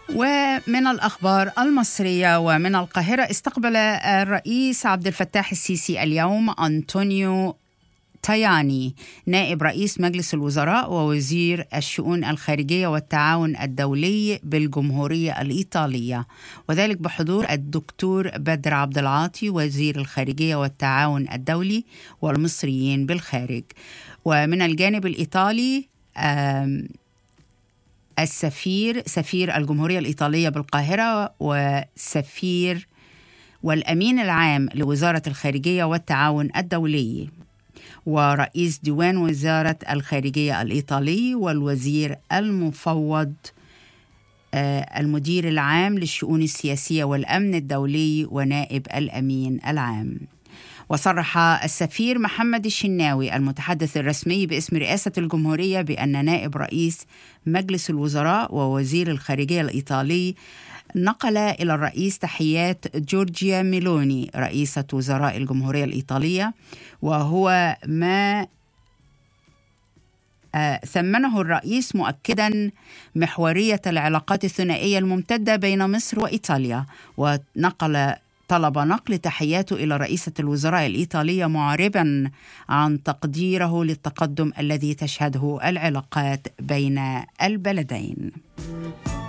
ومن الأخبار المصرية ومن القاهرة، استقبل الرئيس عبد الفتاح السيسي اليوم أنطونيو تاياني نائب رئيس مجلس الوزراء ووزير الشؤون الخارجية والتعاون الدولي بالجمهورية الإيطالية، وذلك بحضور الدكتور بدر عبد العاطي وزير الخارجية والتعاون الدولي والمصريين بالخارج. ومن الجانب الإيطالي سفير الجمهورية الإيطالية بالقاهرة وسفير والأمين العام لوزارة الخارجية والتعاون الدولي ورئيس ديوان وزارة الخارجية الإيطالي والوزير المفوض المدير العام للشؤون السياسية والأمن الدولي ونائب الأمين العام. وصرح السفير محمد الشناوي المتحدث الرسمي باسم رئاسة الجمهورية بأن نائب رئيس مجلس الوزراء ووزير الخارجية الإيطالي نقل إلى الرئيس تحيات جورجيا ميلوني رئيسة وزراء الجمهورية الإيطالية، وهو ما ثمنه الرئيس مؤكدا محورية العلاقات الثنائية الممتدة بين مصر وإيطاليا، طلب نقل تحياته إلى رئيسة الوزراء الإيطالية معربا عن تقديره للتقدم الذي تشهده العلاقات بين البلدين.